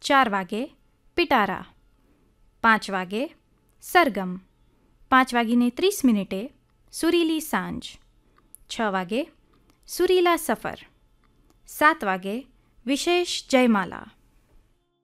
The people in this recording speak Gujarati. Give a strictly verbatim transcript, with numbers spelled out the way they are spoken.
ચાર વાગે પિટારા, પાંચ વાગે સરગમ, પાંચ વાગીને ત્રીસ મિનિટે સુરીલી સાંજ, છ વાગે સુરીલા સફર, સાત વાગે વિશેષ જયમાલા,